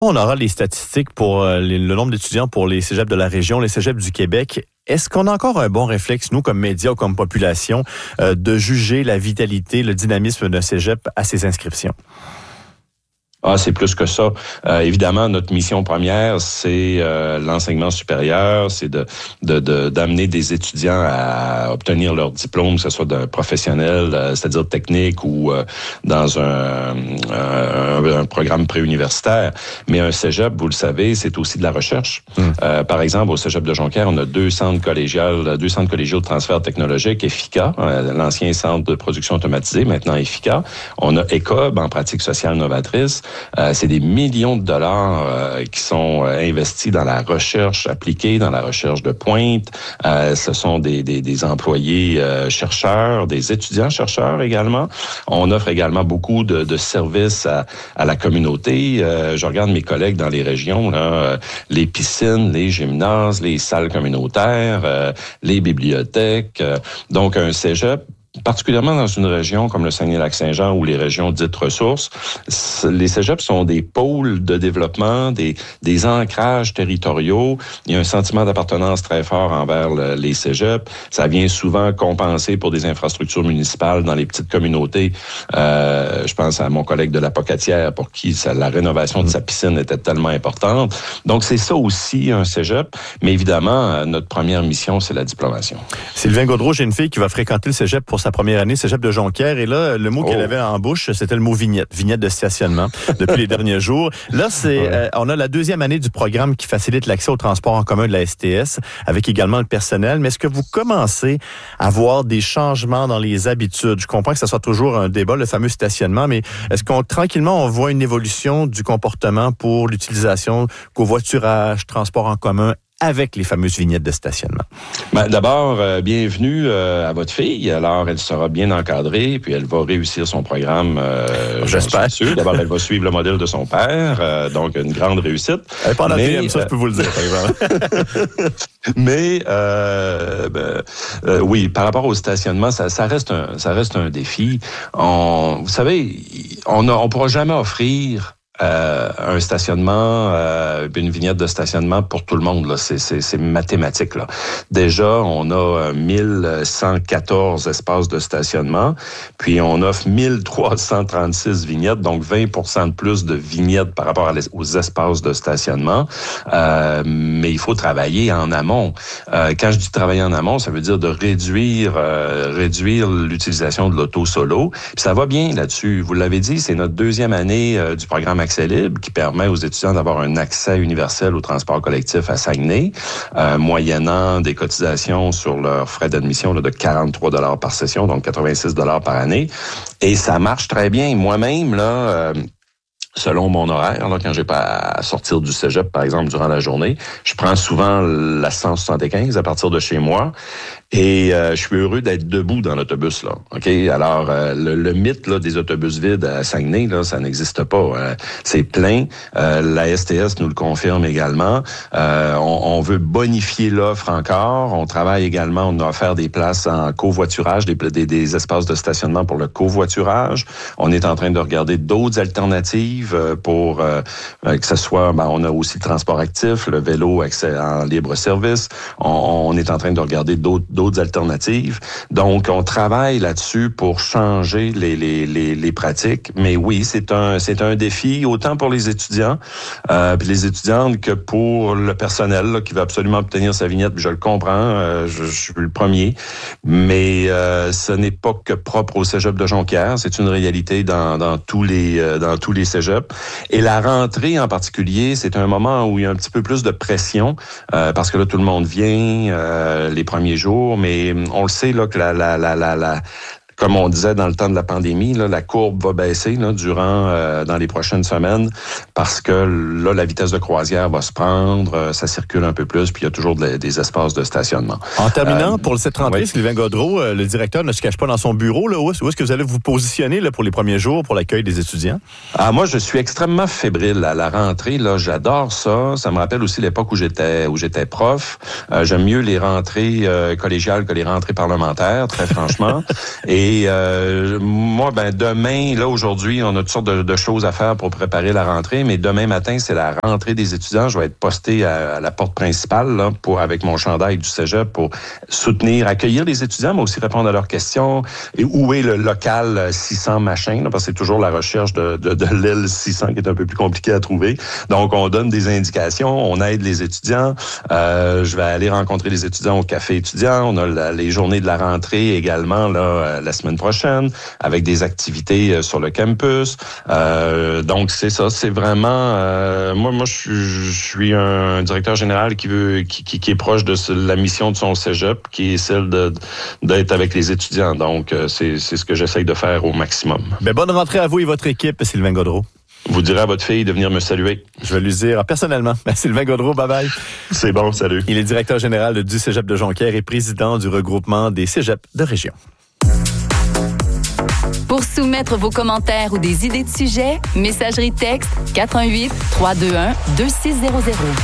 On aura les statistiques pour le nombre d'étudiants pour les cégeps de la région, les cégeps du Québec. Est-ce qu'on a encore un bon réflexe, nous, comme médias ou comme population, de juger la vitalité, le dynamisme d'un cégep à ses inscriptions? Ah, c'est plus que ça. Évidemment, notre mission première, c'est l'enseignement supérieur, c'est d'amener des étudiants à obtenir leur diplôme, que ce soit d'un professionnel, c'est-à-dire technique ou dans un programme préuniversitaire. Mais un cégep, vous le savez, c'est aussi de la recherche. Par exemple, au cégep de Jonquière, on a deux centres collégiaux de transfert technologique, EFICA, l'ancien centre de production automatisée, maintenant EFICA. On a ECOB, en pratique sociale novatrice. C'est des millions de dollars qui sont investis dans la recherche appliquée, dans la recherche de pointe. Ce sont des employés chercheurs, des étudiants chercheurs également. On offre également beaucoup de services à la communauté. Je regarde mes collègues dans les régions, là, les piscines, les gymnases, les salles communautaires, les bibliothèques. Donc, un cégep, particulièrement dans une région comme le Saguenay-Lac-Saint-Jean ou les régions dites ressources, les cégeps sont des pôles de développement, des ancrages territoriaux. Il y a un sentiment d'appartenance très fort envers les cégeps. Ça vient souvent compenser pour des infrastructures municipales dans les petites communautés. Je pense à mon collègue de la Pocatière pour qui la rénovation de sa piscine était tellement importante. Donc, c'est ça aussi, un cégep. Mais évidemment, notre première mission, c'est la diplomation. Sylvain Gaudreault, j'ai une fille qui va fréquenter le cégep pour sa première année, cégep de Jonquière. Et là, le mot qu'elle avait en bouche, c'était le mot vignette. Vignette de stationnement depuis les derniers jours. Là, on a la deuxième année du programme qui facilite l'accès au transport en commun de la STS, avec également le personnel. Mais est-ce que vous commencez à voir des changements dans les habitudes? Je comprends que ça soit toujours un débat, le fameux stationnement, mais est-ce tranquillement, on voit une évolution du comportement pour l'utilisation covoiturage, transport en commun avec les fameuses vignettes de stationnement? D'abord, bienvenue à votre fille. Alors, elle sera bien encadrée, puis elle va réussir son programme. J'espère. D'abord, elle va suivre le modèle de son père, donc une grande réussite. Elle est pas en ATM, ça, je peux vous le dire, par exemple. Mais oui, par rapport au stationnement, ça reste un défi. Vous savez, on pourra jamais offrir un stationnement, une vignette de stationnement pour tout le monde, là. C'est mathématique, là. Déjà, on a 1114 espaces de stationnement, puis on offre 1336 vignettes, donc 20% de plus de vignettes par rapport aux espaces de stationnement. Mais il faut travailler en amont. Quand je dis travailler en amont, ça veut dire de réduire l'utilisation de l'auto solo. Puis ça va bien là-dessus. Vous l'avez dit, c'est notre deuxième année du programme Accès libre qui permet aux étudiants d'avoir un accès universel au transport collectif à Saguenay, moyennant des cotisations sur leurs frais d'admission là, de 43 $ par session, donc 86 $ par année. Et ça marche très bien. Moi-même, là, selon mon horaire, là, quand j'ai pas à sortir du cégep, par exemple, durant la journée, je prends souvent la 175 à partir de chez moi. Et je suis heureux d'être debout dans l'autobus, là. OK? Alors, le mythe là, des autobus vides à Saguenay, là, ça n'existe pas. C'est plein. La STS nous le confirme également. On veut bonifier l'offre encore. On travaille également, on a offert des places en covoiturage, des espaces de stationnement pour le covoiturage. On est en train de regarder d'autres alternatives pour que ce soit... on a aussi le transport actif, le vélo accès en libre service. On est en train de regarder d'autres alternatives. Donc, on travaille là-dessus pour changer les pratiques. Mais oui, c'est un défi, autant pour les étudiants puis les étudiantes que pour le personnel là, qui veut absolument obtenir sa vignette. Je le comprends, je suis le premier. Mais ce n'est pas que propre au cégep de Jonquière. C'est une réalité dans tous les cégeps. Et la rentrée en particulier, c'est un moment où il y a un petit peu plus de pression parce que là, tout le monde vient les premiers jours. Mais on le sait là que comme on disait dans le temps de la pandémie, là, la courbe va baisser là, dans les prochaines semaines parce que là, la vitesse de croisière va se prendre, ça circule un peu plus, puis il y a toujours des espaces de stationnement. En terminant, pour cette rentrée, oui. Sylvain Gaudreault, le directeur ne se cache pas dans son bureau. Là, où est-ce que vous allez vous positionner là, pour les premiers jours, pour l'accueil des étudiants? Moi, je suis extrêmement fébrile à la rentrée. Là, j'adore ça. Ça me rappelle aussi l'époque où j'étais prof. J'aime mieux les rentrées collégiales que les rentrées parlementaires, très franchement. Et Et moi, demain, là, aujourd'hui, on a toutes sortes de choses à faire pour préparer la rentrée, mais demain matin, c'est la rentrée des étudiants. Je vais être posté à la porte principale là, avec mon chandail du cégep pour accueillir les étudiants, mais aussi répondre à leurs questions. Et où est le local 600 machin, là, parce que c'est toujours la recherche de l'aile 600 qui est un peu plus compliquée à trouver. Donc, on donne des indications, on aide les étudiants. Je vais aller rencontrer les étudiants au café étudiant. On a les journées de la rentrée également là la semaine prochaine avec des activités sur le campus. Donc, c'est ça. C'est vraiment... moi, je suis un directeur général qui est proche de la mission de son cégep, qui est celle d'être avec les étudiants. Donc, c'est ce que j'essaye de faire au maximum. Bien, bonne rentrée à vous et votre équipe, Sylvain Gaudreault. Vous direz à votre fille de venir me saluer. Je vais lui dire personnellement. Sylvain Gaudreault, bye-bye. C'est bon, salut. Il est directeur général du Cégep de Jonquière et président du regroupement des cégeps de région. Pour soumettre vos commentaires ou des idées de sujets, messagerie texte 418 321 2600.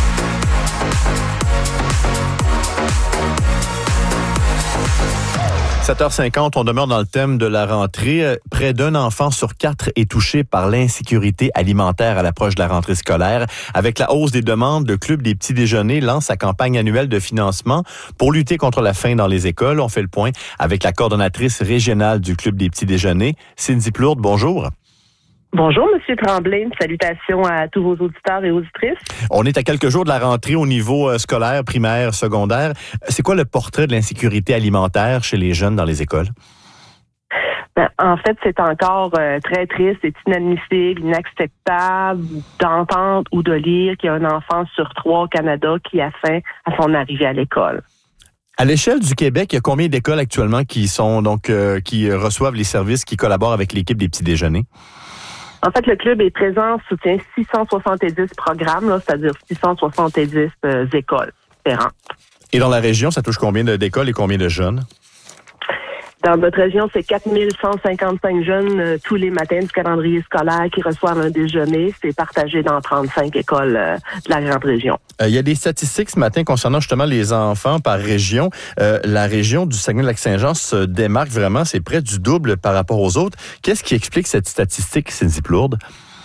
7h50, on demeure dans le thème de la rentrée. Près d'un enfant sur 4 est touché par l'insécurité alimentaire à l'approche de la rentrée scolaire. Avec la hausse des demandes, le Club des petits déjeuners lance sa campagne annuelle de financement pour lutter contre la faim dans les écoles. On fait le point avec la coordonnatrice régionale du Club des petits déjeuners, Cindy Plourde. Bonjour. Bonjour, M. Tremblay. Salutations à tous vos auditeurs et auditrices. On est à quelques jours de la rentrée au niveau scolaire, primaire, secondaire. C'est quoi le portrait de l'insécurité alimentaire chez les jeunes dans les écoles? En fait, c'est encore très triste, c'est inadmissible, inacceptable d'entendre ou de lire qu'il y a un enfant sur 3 au Canada qui a faim à son arrivée à l'école. À l'échelle du Québec, il y a combien d'écoles actuellement qui sont qui reçoivent les services, qui collaborent avec l'équipe des petits déjeuners? En fait, le club est présent, soutient 670 programmes, là, c'est-à-dire 670 écoles différentes. Et dans la région, ça touche combien d'écoles et combien de jeunes? Dans notre région, c'est 4155 jeunes tous les matins du calendrier scolaire qui reçoivent un déjeuner. C'est partagé dans 35 écoles de la grande région. Il y a des statistiques ce matin concernant justement les enfants par région. La région du Saguenay-Lac-Saint-Jean se démarque vraiment. C'est près du double par rapport aux autres. Qu'est-ce qui explique cette statistique, Cindy Plourde?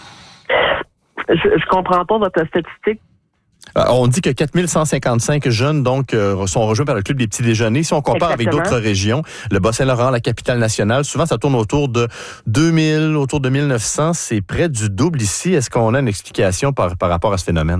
Je comprends pas votre statistique. On dit que 4155 jeunes sont rejoints par le Club des petits déjeuners. Si on compare avec d'autres régions, le Bas-Saint-Laurent, la capitale-nationale, souvent ça tourne autour de 2000, autour de 1900. C'est près du double ici. Est-ce qu'on a une explication par rapport à ce phénomène?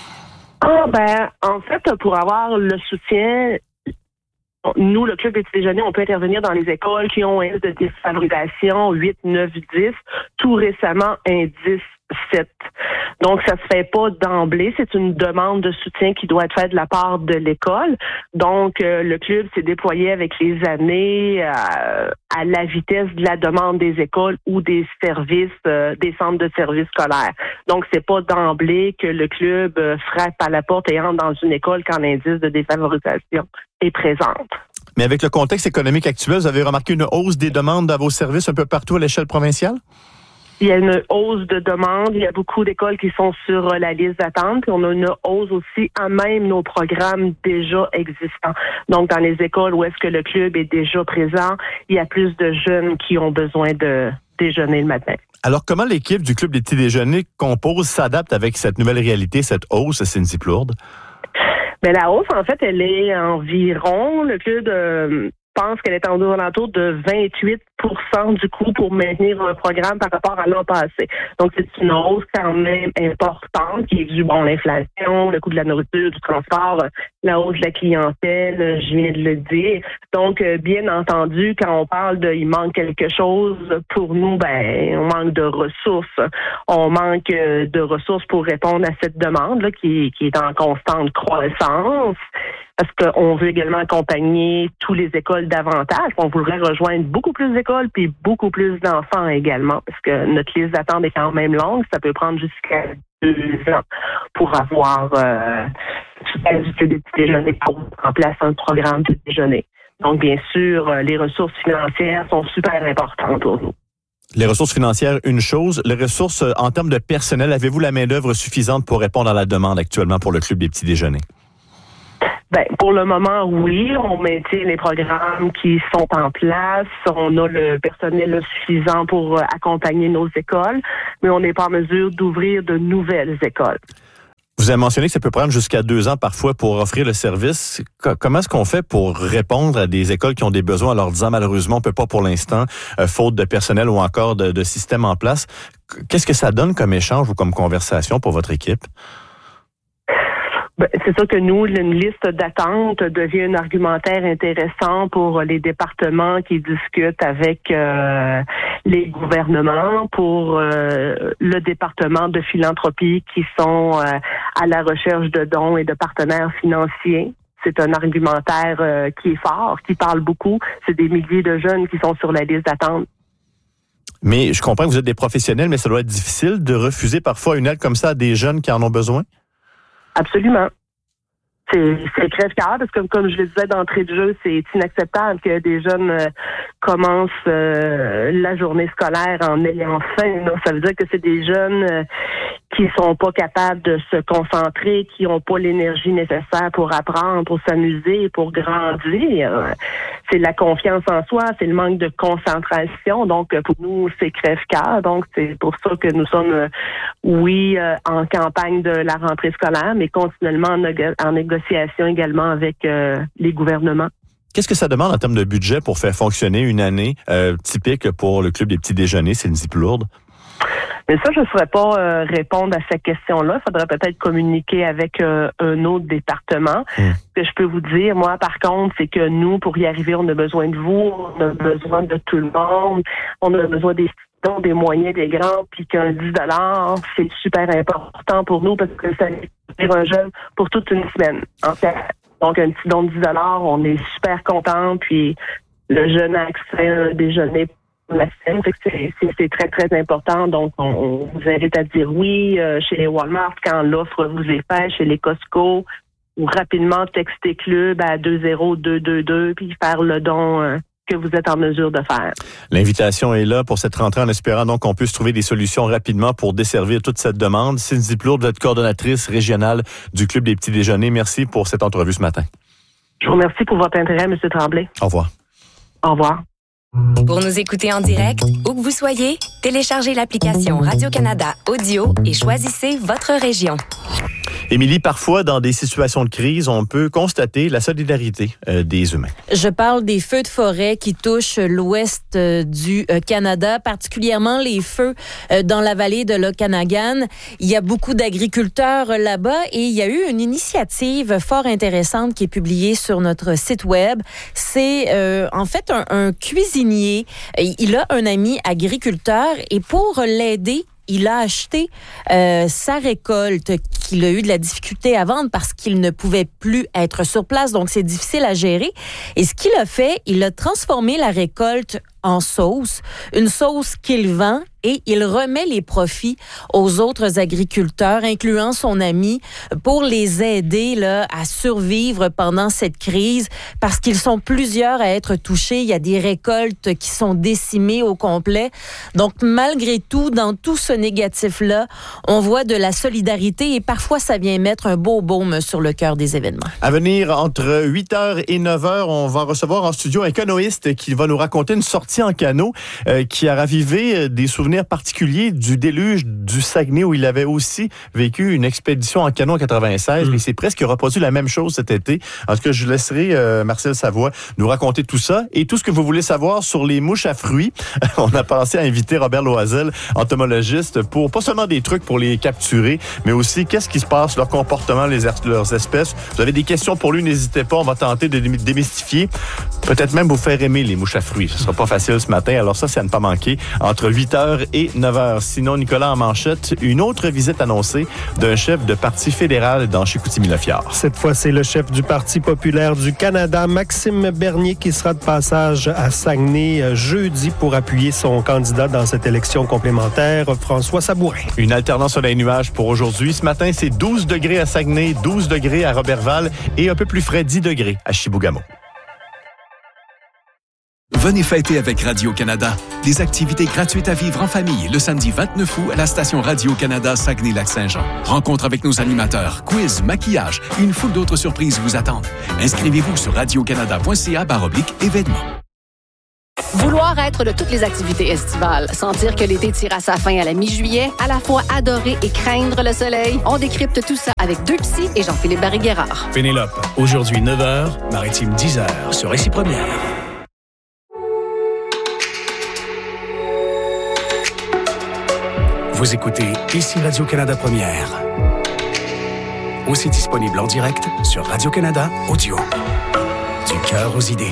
En fait, pour avoir le soutien, nous, le Club des petits déjeuners, on peut intervenir dans les écoles qui ont un indice de défavorisation 8, 9, 10. Tout récemment, indice 7. Donc, ça se fait pas d'emblée. C'est une demande de soutien qui doit être faite de la part de l'école. Donc, le club s'est déployé avec les années à la vitesse de la demande des écoles ou des services, des centres de services scolaires. Donc, c'est pas d'emblée que le club frappe à la porte et entre dans une école quand l'indice de défavorisation est présente. Mais avec le contexte économique actuel, vous avez remarqué une hausse des demandes à vos services un peu partout à l'échelle provinciale? Il y a une hausse de demande. Il y a beaucoup d'écoles qui sont sur la liste d'attente. Puis on a une hausse aussi à même nos programmes déjà existants. Donc, dans les écoles où est-ce que le club est déjà présent, il y a plus de jeunes qui ont besoin de déjeuner le matin. Alors, comment l'équipe du Club des petits déjeuners s'adapte avec cette nouvelle réalité, cette hausse, Cindy Plourde? La hausse, en fait, elle est environ, le club pense qu'elle est en alentour de 28% du coût pour maintenir un programme par rapport à l'an passé. Donc, c'est une hausse quand même importante qui est due, l'inflation, le coût de la nourriture, du transport, la hausse de la clientèle, je viens de le dire. Donc, bien entendu, quand on parle il manque quelque chose, pour nous, on manque de ressources. On manque de ressources pour répondre à cette demande-là qui est en constante croissance. Parce qu'on veut également accompagner toutes les écoles davantage. On voudrait rejoindre beaucoup plus d'écoles puis beaucoup plus d'enfants également. Parce que notre liste d'attente est quand même longue. Ça peut prendre jusqu'à 2 ans pour avoir des petits déjeuners pour mettre en place un programme de déjeuner. Donc, bien sûr, les ressources financières sont super importantes pour nous. Les ressources financières, une chose. Les ressources en termes de personnel, avez-vous la main-d'œuvre suffisante pour répondre à la demande actuellement pour le Club des petits déjeuners? Ben, pour le moment, oui, on maintient les programmes qui sont en place. On a le personnel suffisant pour accompagner nos écoles, mais on n'est pas en mesure d'ouvrir de nouvelles écoles. Vous avez mentionné que ça peut prendre jusqu'à 2 ans parfois pour offrir le service. Comment est-ce qu'on fait pour répondre à des écoles qui ont des besoins en leur disant malheureusement on peut pas pour l'instant, faute de personnel ou encore de système en place? Qu'est-ce que ça donne comme échange ou comme conversation pour votre équipe? Ben, c'est sûr que nous, une liste d'attente devient un argumentaire intéressant pour les départements qui discutent avec les gouvernements, pour le département de philanthropie qui sont à la recherche de dons et de partenaires financiers. C'est un argumentaire qui est fort, qui parle beaucoup. C'est des milliers de jeunes qui sont sur la liste d'attente. Mais je comprends que vous êtes des professionnels, mais ça doit être difficile de refuser parfois une aide comme ça à des jeunes qui en ont besoin? Absolument. C'est crève-cœur parce que, comme je le disais d'entrée de jeu, c'est inacceptable que des jeunes commencent la journée scolaire en ayant faim. Ça veut dire que c'est des jeunes qui sont pas capables de se concentrer, qui ont pas l'énergie nécessaire pour apprendre, pour s'amuser, pour grandir. C'est la confiance en soi, c'est le manque de concentration. Donc, pour nous, c'est crève-cœur. Donc, c'est pour ça que nous sommes, en campagne de la rentrée scolaire, mais continuellement en négociation également avec les gouvernements. Qu'est-ce que ça demande en termes de budget pour faire fonctionner une année typique pour le Club des petits déjeuners, Cindy Plourde? Mais ça, je ne saurais pas répondre à cette question-là. Il faudrait peut-être communiquer avec un autre département. Ce que je peux vous dire, moi, par contre, c'est que nous, pour y arriver, on a besoin de vous, on a besoin de tout le monde, on a besoin des moyens, des grands, puis qu'un 10 $, c'est super important pour nous parce que ça veut dire un jeune pour toute une semaine. En fait, donc, un petit don de 10 $, on est super content, puis le jeune a accès à un déjeuner la scène, c'est très, très important. Donc, on vous invite à dire oui chez les Walmart quand l'offre vous est faite, chez les Costco, ou rapidement texter club à 20222 puis faire le don que vous êtes en mesure de faire. L'invitation est là pour cette rentrée en espérant donc qu'on puisse trouver des solutions rapidement pour desservir toute cette demande. Cindy Plourde, vous êtes coordonnatrice régionale du Club des petits déjeuners. Merci pour cette entrevue ce matin. Je vous remercie pour votre intérêt, M. Tremblay. Au revoir. Au revoir. Pour nous écouter en direct, où que vous soyez, téléchargez l'application Radio-Canada Audio et choisissez votre région. Émilie, parfois, dans des situations de crise, on peut constater la solidarité des humains. Je parle des feux de forêt qui touchent l'ouest du Canada, particulièrement les feux dans la vallée de l'Okanagan. Il y a beaucoup d'agriculteurs là-bas et il y a eu une initiative fort intéressante qui est publiée sur notre site web. C'est en fait un cuisinier. Il a un ami agriculteur et pour l'aider, il a acheté sa récolte qu'il a eu de la difficulté à vendre parce qu'il ne pouvait plus être sur place. Donc, c'est difficile à gérer. Et ce qu'il a fait, il a transformé la récolte en sauce, une sauce qu'il vend et il remet les profits aux autres agriculteurs, incluant son ami, pour les aider là, à survivre pendant cette crise parce qu'ils sont plusieurs à être touchés. Il y a des récoltes qui sont décimées au complet. Donc, malgré tout, dans tout ce négatif-là, on voit de la solidarité et parfois, ça vient mettre un beau baume sur le cœur des événements. À venir, entre 8h et 9h, on va recevoir en studio un canoïste qui va nous raconter une sortie en canot qui a ravivé des souvenirs particuliers du déluge du Saguenay où il avait aussi vécu une expédition en canot en 96, mais c'est presque reproduit la même chose cet été. En tout cas, je laisserai Marcel Savoie nous raconter tout ça et tout ce que vous voulez savoir sur les mouches à fruits. On a pensé à inviter Robert Loisel, entomologiste, pour pas seulement des trucs pour les capturer, mais aussi qu'est-ce qui se passe, leur comportement, leurs espèces. Vous avez des questions pour lui, n'hésitez pas, on va tenter de démystifier, peut-être même vous faire aimer les mouches à fruits. Ce sera pas facile ce matin, alors ça, c'est à ne pas manquer, entre 8h et 9h. Sinon, Nicolas, en manchette, une autre visite annoncée d'un chef de parti fédéral dans Chicoutimi-Le-Fjord. Cette fois, c'est le chef du Parti populaire du Canada, Maxime Bernier, qui sera de passage à Saguenay jeudi pour appuyer son candidat dans cette élection complémentaire, François Sabourin. Une alternance soleil nuages pour aujourd'hui. Ce matin, c'est 12 degrés à Saguenay, 12 degrés à Roberval et un peu plus frais, 10 degrés à Chibougamau. Venez fêter avec Radio-Canada. Des activités gratuites à vivre en famille le samedi 29 août à la station Radio-Canada Saguenay-Lac-Saint-Jean. Rencontre avec nos animateurs, quiz, maquillage et une foule d'autres surprises vous attendent. Inscrivez-vous sur radiocanada.ca/événements. Vouloir être de toutes les activités estivales, sentir que l'été tire à sa fin à la mi-juillet, à la fois adorer et craindre le soleil, on décrypte tout ça avec deux psys et Jean-Philippe Barry-Guerrard. Pénélope, aujourd'hui 9h, Maritime 10h sur Récit Première. Vous écoutez ici Radio-Canada Première. Aussi disponible en direct sur Radio-Canada Audio. Du cœur aux idées.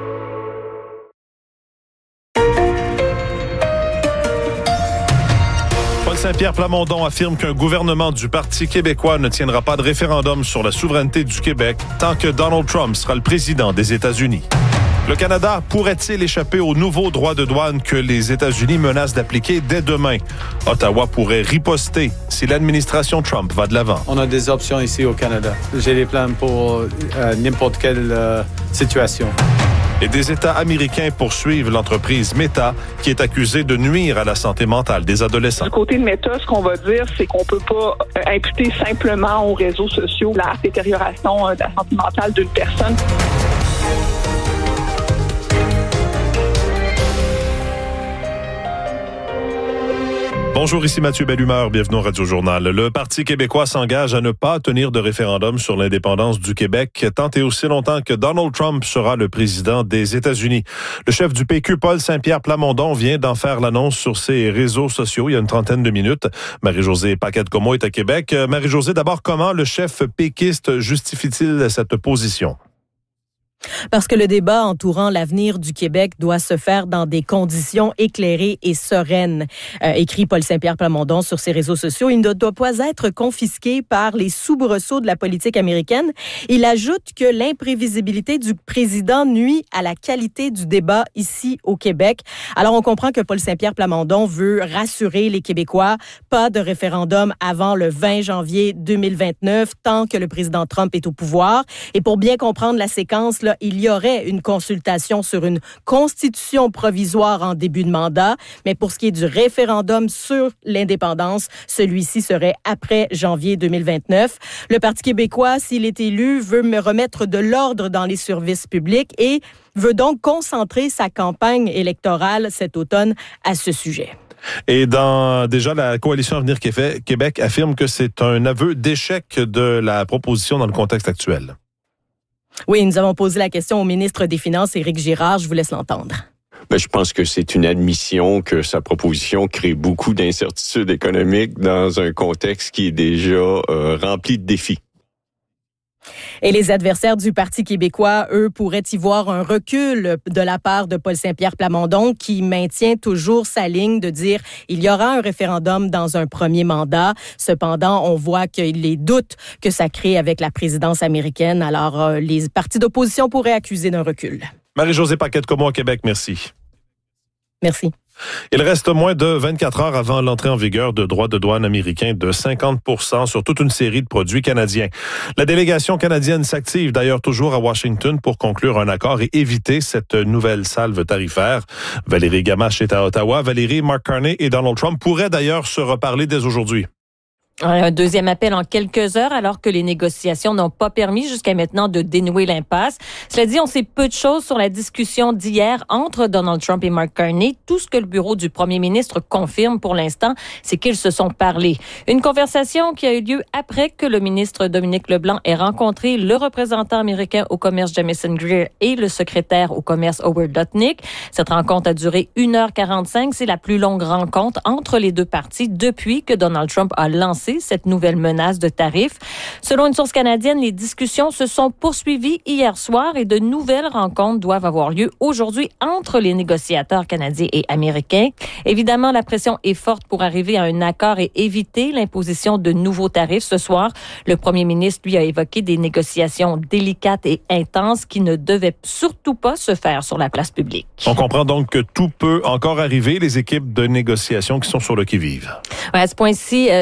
Paul Saint-Pierre Plamondon affirme qu'un gouvernement du Parti québécois ne tiendra pas de référendum sur la souveraineté du Québec tant que Donald Trump sera le président des États-Unis. Le Canada pourrait-il échapper aux nouveaux droits de douane que les États-Unis menacent d'appliquer dès demain? Ottawa pourrait riposter si l'administration Trump va de l'avant. On a des options ici au Canada. J'ai des plans pour n'importe quelle situation. Et des États américains poursuivent l'entreprise Meta, qui est accusée de nuire à la santé mentale des adolescents. Du côté de Meta, ce qu'on va dire, c'est qu'on peut pas imputer simplement aux réseaux sociaux la détérioration de la santé mentale d'une personne. Bonjour, ici Mathieu Bellumeur, bienvenue au Radio-Journal. Le Parti québécois s'engage à ne pas tenir de référendum sur l'indépendance du Québec tant et aussi longtemps que Donald Trump sera le président des États-Unis. Le chef du PQ, Paul Saint-Pierre Plamondon, vient d'en faire l'annonce sur ses réseaux sociaux il y a une trentaine de minutes. Marie-Josée Paquette-Comeau est à Québec. Marie-Josée, d'abord, comment le chef péquiste justifie-t-il cette position? Parce que le débat entourant l'avenir du Québec doit se faire dans des conditions éclairées et sereines, écrit Paul Saint-Pierre Plamondon sur ses réseaux sociaux. Il ne doit pas être confisqué par les soubresauts de la politique américaine. Il ajoute que l'imprévisibilité du président nuit à la qualité du débat ici au Québec. Alors, on comprend que Paul Saint-Pierre Plamondon veut rassurer les Québécois. Pas de référendum avant le 20 janvier 2029, tant que le président Trump est au pouvoir. Et pour bien comprendre la séquence, là, il y aurait une consultation sur une constitution provisoire en début de mandat, mais pour ce qui est du référendum sur l'indépendance, celui-ci serait après janvier 2029. Le Parti québécois, s'il est élu, veut me remettre de l'ordre dans les services publics et veut donc concentrer sa campagne électorale cet automne à ce sujet. Et déjà, la Coalition Avenir Québec affirme que c'est un aveu d'échec de la proposition dans le contexte actuel. Oui, nous avons posé la question au ministre des Finances, Éric Girard. Je vous laisse l'entendre. Je pense que c'est une admission que sa proposition crée beaucoup d'incertitudes économiques dans un contexte qui est déjà rempli de défis. Et les adversaires du Parti québécois, eux, pourraient y voir un recul de la part de Paul Saint-Pierre Plamondon qui maintient toujours sa ligne de dire il y aura un référendum dans un premier mandat. Cependant, on voit que les doutes que ça crée avec la présidence américaine, alors les partis d'opposition pourraient accuser d'un recul. Marie-Josée Paquette-Comeau à Québec, merci. Merci. Il reste moins de 24 heures avant l'entrée en vigueur de droits de douane américains de 50% sur toute une série de produits canadiens. La délégation canadienne s'active d'ailleurs toujours à Washington pour conclure un accord et éviter cette nouvelle salve tarifaire. Valérie Gamache est à Ottawa. Valérie, Mark Carney et Donald Trump pourraient d'ailleurs se reparler dès aujourd'hui. Un deuxième appel en quelques heures alors que les négociations n'ont pas permis jusqu'à maintenant de dénouer l'impasse. Cela dit, on sait peu de choses sur la discussion d'hier entre Donald Trump et Mark Carney. Tout ce que le bureau du premier ministre confirme pour l'instant, c'est qu'ils se sont parlé. Une conversation qui a eu lieu après que le ministre Dominique Leblanc ait rencontré le représentant américain au commerce Jamieson Greer et le secrétaire au commerce Howard Lutnick. Cette rencontre a duré 1h45. C'est la plus longue rencontre entre les deux parties depuis que Donald Trump a lancé cette nouvelle menace de tarifs. Selon une source canadienne, les discussions se sont poursuivies hier soir et de nouvelles rencontres doivent avoir lieu aujourd'hui entre les négociateurs canadiens et américains. Évidemment, la pression est forte pour arriver à un accord et éviter l'imposition de nouveaux tarifs. Ce soir, le premier ministre, lui, a évoqué des négociations délicates et intenses qui ne devaient surtout pas se faire sur la place publique. On comprend donc que tout peut encore arriver, les équipes de négociation qui sont sur le qui-vive. À ce point-ci, le fait que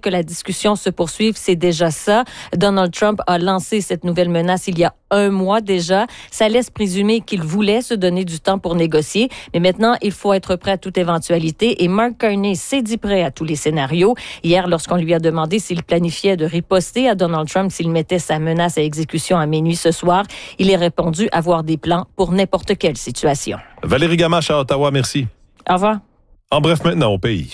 que la discussion se poursuive, c'est déjà ça. Donald Trump a lancé cette nouvelle menace il y a 1 mois déjà. Ça laisse présumer qu'il voulait se donner du temps pour négocier. Mais maintenant, il faut être prêt à toute éventualité. Et Mark Carney s'est dit prêt à tous les scénarios. Hier, lorsqu'on lui a demandé s'il planifiait de riposter à Donald Trump s'il mettait sa menace à exécution à minuit ce soir, il a répondu avoir des plans pour n'importe quelle situation. Valérie Gamache à Ottawa, merci. Au revoir. En bref, maintenant au pays.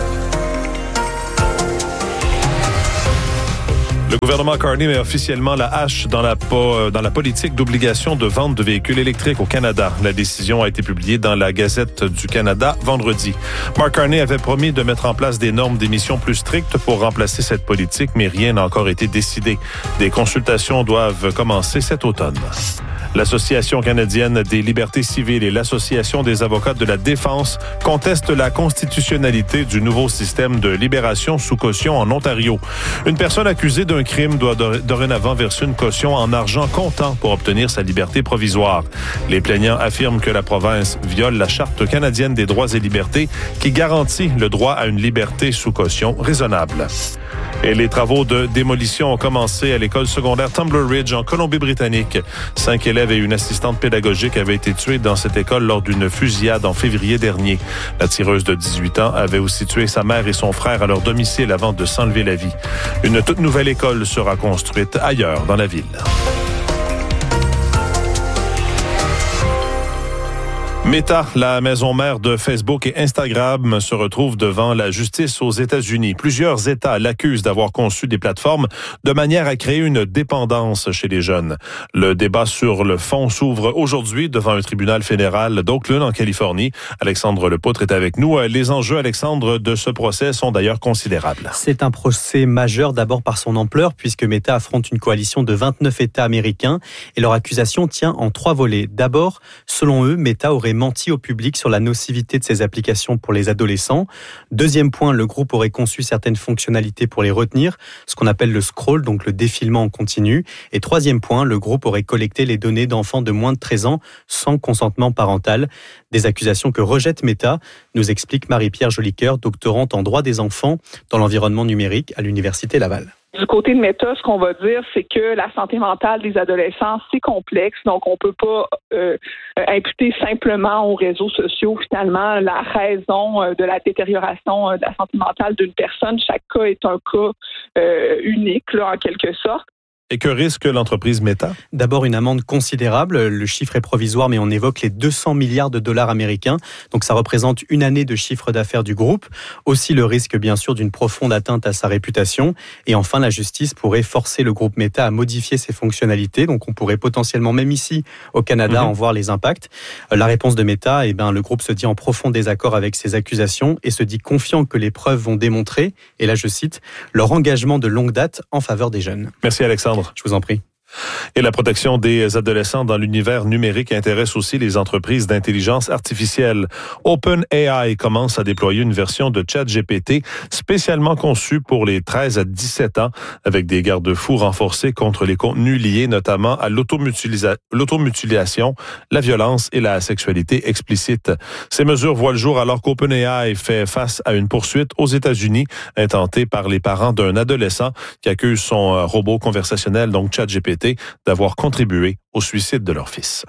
Le gouvernement Carney met officiellement la hache dans la politique d'obligation de vente de véhicules électriques au Canada. La décision a été publiée dans la Gazette du Canada vendredi. Mark Carney avait promis de mettre en place des normes d'émissions plus strictes pour remplacer cette politique, mais rien n'a encore été décidé. Des consultations doivent commencer cet automne. L'Association canadienne des libertés civiles et l'Association des avocats de la défense contestent la constitutionnalité du nouveau système de libération sous caution en Ontario. Une personne accusée d'un crime doit dorénavant verser une caution en argent comptant pour obtenir sa liberté provisoire. Les plaignants affirment que la province viole la Charte canadienne des droits et libertés qui garantit le droit à une liberté sous caution raisonnable. Et les travaux de démolition ont commencé à l'école secondaire Tumbler Ridge en Colombie-Britannique. 5 élèves et une assistante pédagogique avaient été tués dans cette école lors d'une fusillade en février dernier. La tireuse de 18 ans avait aussi tué sa mère et son frère à leur domicile avant de s'enlever la vie. Une toute nouvelle école sera construite ailleurs dans la ville. Meta, la maison mère de Facebook et Instagram, se retrouve devant la justice aux États-Unis. Plusieurs États l'accusent d'avoir conçu des plateformes de manière à créer une dépendance chez les jeunes. Le débat sur le fond s'ouvre aujourd'hui devant un tribunal fédéral d'Oakland, en Californie. Alexandre Lepoutre est avec nous. Les enjeux, Alexandre, de ce procès sont d'ailleurs considérables. C'est un procès majeur d'abord par son ampleur, puisque Meta affronte une coalition de 29 États américains et leur accusation tient en 3 volets. D'abord, selon eux, Meta aurait menti au public sur la nocivité de ses applications pour les adolescents. Deuxième point, le groupe aurait conçu certaines fonctionnalités pour les retenir, ce qu'on appelle le scroll, donc le défilement en continu. Et troisième point, le groupe aurait collecté les données d'enfants de moins de 13 ans sans consentement parental. Des accusations que rejette Meta, nous explique Marie-Pierre Jolicoeur, doctorante en droit des enfants dans l'environnement numérique à l'Université Laval. Du côté de Meta, ce qu'on va dire, c'est que la santé mentale des adolescents, c'est complexe. Donc, on peut pas imputer simplement aux réseaux sociaux, finalement, la raison de la détérioration de la santé mentale d'une personne. Chaque cas est un cas unique, là, en quelque sorte. Et que risque l'entreprise Meta? D'abord, une amende considérable. Le chiffre est provisoire, mais on évoque les 200 milliards de dollars américains. Donc, ça représente une année de chiffre d'affaires du groupe. Aussi, le risque, bien sûr, d'une profonde atteinte à sa réputation. Et enfin, la justice pourrait forcer le groupe Meta à modifier ses fonctionnalités. Donc, on pourrait potentiellement, même ici, au Canada, en voir les impacts. La réponse de Meta, le groupe se dit en profond désaccord avec ces accusations et se dit confiant que les preuves vont démontrer, et là, je cite, leur engagement de longue date en faveur des jeunes. Merci, Alexandre. Je vous en prie. Et la protection des adolescents dans l'univers numérique intéresse aussi les entreprises d'intelligence artificielle. OpenAI commence à déployer une version de ChatGPT spécialement conçue pour les 13 à 17 ans avec des garde-fous renforcés contre les contenus liés notamment à l'automutilation, la violence et la sexualité explicite. Ces mesures voient le jour alors qu'OpenAI fait face à une poursuite aux États-Unis intentée par les parents d'un adolescent qui accuse son robot conversationnel, donc ChatGPT, d'avoir contribué au suicide de leur fils.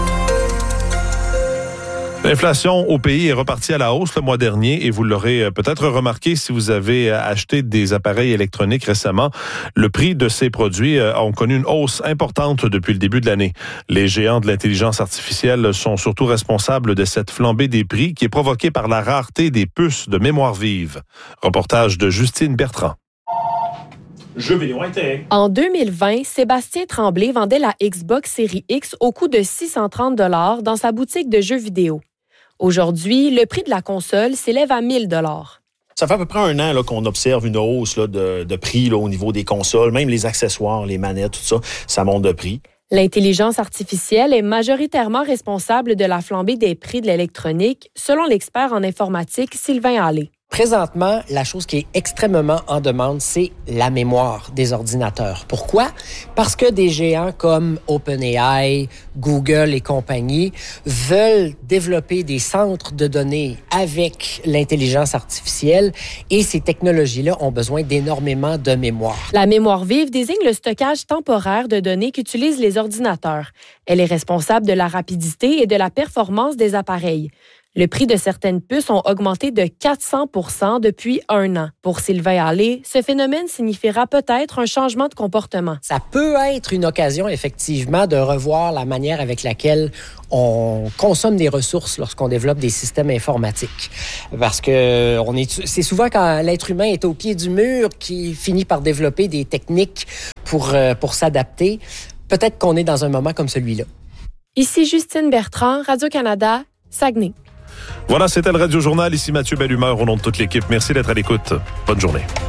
L'inflation au pays est repartie à la hausse le mois dernier et vous l'aurez peut-être remarqué si vous avez acheté des appareils électroniques récemment. Le prix de ces produits ont connu une hausse importante depuis le début de l'année. Les géants de l'intelligence artificielle sont surtout responsables de cette flambée des prix qui est provoquée par la rareté des puces de mémoire vive. Reportage de Justine Bertrand. Jeux vidéo intérêt. En 2020, Sébastien Tremblay vendait la Xbox Series X au coût de 630 $ dans sa boutique de jeux vidéo. Aujourd'hui, le prix de la console s'élève à 1 000 $. Ça fait à peu près 1 an là, qu'on observe une hausse là, de prix là, au niveau des consoles, même les accessoires, les manettes, tout ça, ça monte de prix. L'intelligence artificielle est majoritairement responsable de la flambée des prix de l'électronique, selon l'expert en informatique Sylvain Allais. Présentement, la chose qui est extrêmement en demande, c'est la mémoire des ordinateurs. Pourquoi? Parce que des géants comme OpenAI, Google et compagnie veulent développer des centres de données avec l'intelligence artificielle et ces technologies-là ont besoin d'énormément de mémoire. La mémoire vive désigne le stockage temporaire de données qu'utilisent les ordinateurs. Elle est responsable de la rapidité et de la performance des appareils. Le prix de certaines puces ont augmenté de 400 % depuis 1 an. Pour Sylvain Allais, ce phénomène signifiera peut-être un changement de comportement. Ça peut être une occasion, effectivement, de revoir la manière avec laquelle on consomme des ressources lorsqu'on développe des systèmes informatiques. Parce que c'est souvent quand l'être humain est au pied du mur qu'il finit par développer des techniques pour s'adapter. Peut-être qu'on est dans un moment comme celui-là. Ici Justine Bertrand, Radio-Canada, Saguenay. Voilà, c'était le Radio Journal. Ici Mathieu Bellumeur au nom de toute l'équipe. Merci d'être à l'écoute. Bonne journée.